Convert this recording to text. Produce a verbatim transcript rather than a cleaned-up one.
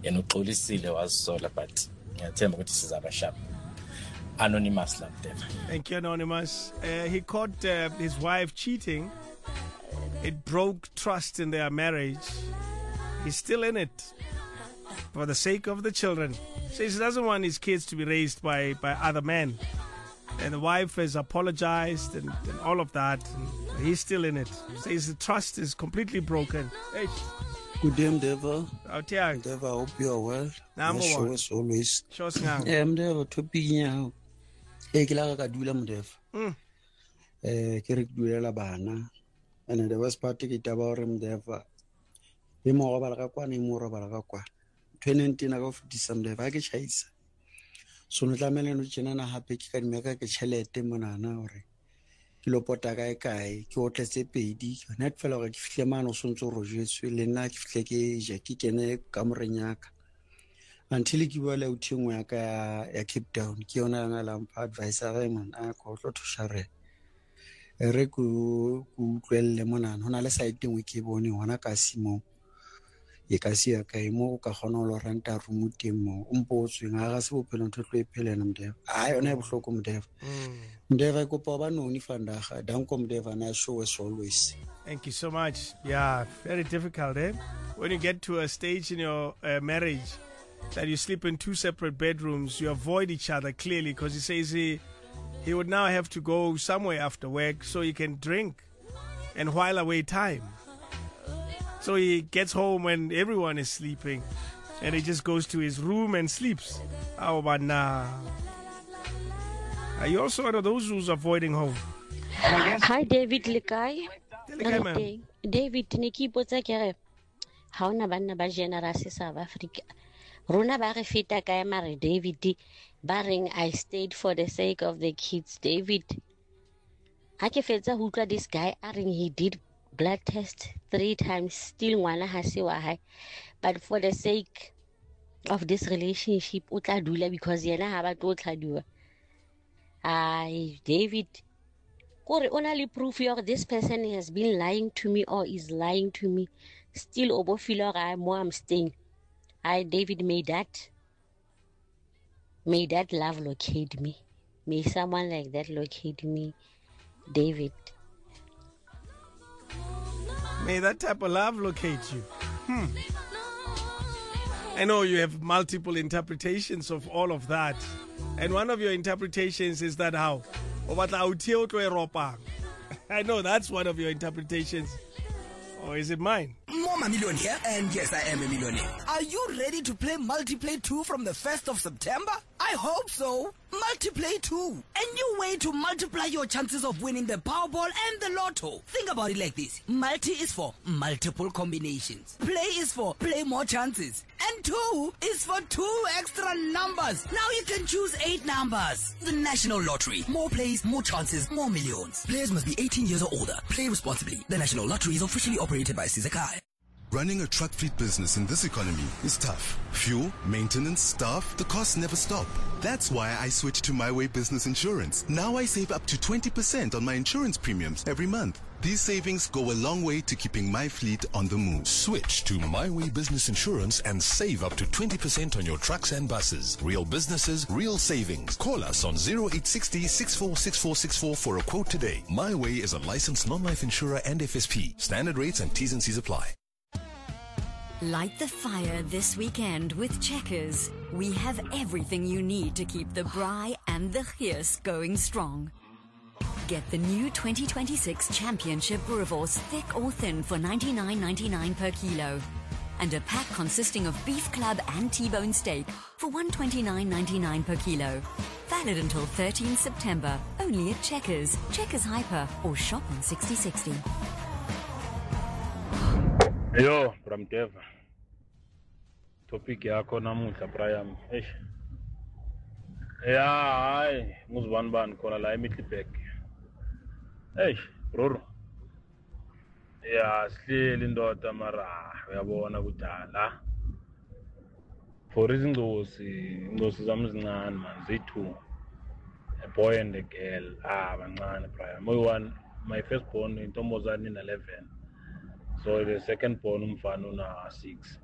yena uxolisile wazisola but ngiyathemba ukuthi sizaba sharp. Anonymous Lamdeva. Thank you, Anonymous. Uh, he caught uh, his wife cheating. It broke trust in their marriage. He's still in it for the sake of the children. Says he doesn't want his kids to be raised by, by other men. And the wife has apologized and, and all of that. And he's still in it. Says the trust is completely broken. Hey. Good day, Mdeva. Out here. Mdeva, I hope you're well. Number one. Show as always. Show us now. Eh, Mdeva, topic now. Eh, kila ka dula Mdeva. Mm. Eh, kere dula la bana. And the worst part ke taba hore Mdeva. E mo go bala ka kwa ne mo ro bala ka kwa. twenty nineteen go fitisa Mdeva ke chaisa. So no tlamele no tsena na hape ke ka dimeka ke chelete monana hore. Ke lo pota kae kae ke o tletse pedi net fela ga ke fihle mano sontso ro jetswe le nna ke fihle ke je ke kene ka morenyaka until ke bua le uthingwe ya ka ya Cape Town ke yona nga la mpa advisor ga man a go tlo thusha re re ku ku tlwelle monana hona le site ngwe ke bone hona ka simo e ka sia ka imo ka gona lo renta room temo umpotswe nga ga se bophelo ntho tlo ephelena Mdeva a yona e bohloko Mdeva Mdeva ko pa ba noni fandaga danko Mdeva na show as always. Thank you so much. Yeah, very difficult, eh? When you get to a stage in your uh, marriage that you sleep in two separate bedrooms, you avoid each other clearly because he says he he would now have to go somewhere after work so he can drink and while away time. So he gets home when everyone is sleeping and he just goes to his room and sleeps. How about now? Are you also one of those who's avoiding home? Hi, David Lekai. Lekai, David, Niki Potakere. How na banna ba generasi South Africa. Runa ba re feta ka mare David baring I stayed for the sake of the kids. David. Ha ke fetsa ho utlwa this guy aring he did blood test three times, still ngwana ha se wa hae, but for the sake of this relationship o tla dula because yena ha ba tlo tladua. Ay, David, kore ona le proof your this person has been lying to me or is lying to me, still obo feel I mo I'm staying. I David, may that may that love locate me, may someone like that locate me, David. May that type of love locate you. Hmm. I know you have multiple interpretations of all of that. And one of your interpretations is that how? I know that's one of your interpretations. Or is it mine? Mama Million here, and yes, I am a millionaire. Are you ready to play Multiplay two from the first of September? I hope so. Multiplay two. A new way to multiply your chances of winning the Powerball and the Lotto. Think about it like this. Multi is for multiple combinations. Play is for play more chances. And two is for two extra numbers. Now you can choose eight numbers. The National Lottery. More plays, more chances, more millions. Players must be eighteen years or older. Play responsibly. The National Lottery is officially operated by Sizakai. Running a truck fleet business in this economy is tough. Fuel, maintenance, staff, the costs never stop. That's why I switched to My Way Business Insurance. Now I save up to twenty percent on my insurance premiums every month. These savings go a long way to keeping my fleet on the move. Switch to My Way Business Insurance and save up to twenty percent on your trucks and buses. Real businesses, real savings. Call us on zero eight six zero, six four six four six four for a quote today. My Way is a licensed non-life insurer and F S P. Standard rates and T's and C's apply. Light the fire this weekend with Checkers. We have everything you need to keep the braai and the gees going strong. Get the new twenty twenty-six Championship Boerewors thick or thin for ninety-nine ninety-nine per kilo. And a pack consisting of beef club and T-bone steak for one hundred twenty-nine ninety-nine per kilo. Valid until thirteenth September. Only at Checkers, Checkers Hyper, or shop on sixty sixty. Yo, Bramdeva. Topic yakho namuhla Brian. Eish. Yeah, hayi, nguzibani bani khona la eMiddelburg. Eish, bro. Yeah, sihleli indoda mara uyabona kudala. For izingozi, ingozi zami zincane man, ziyi-two. A boy and a girl. Ah, bancane Brian. My one, my first born intombazane in eleven. So the second born umfana una six.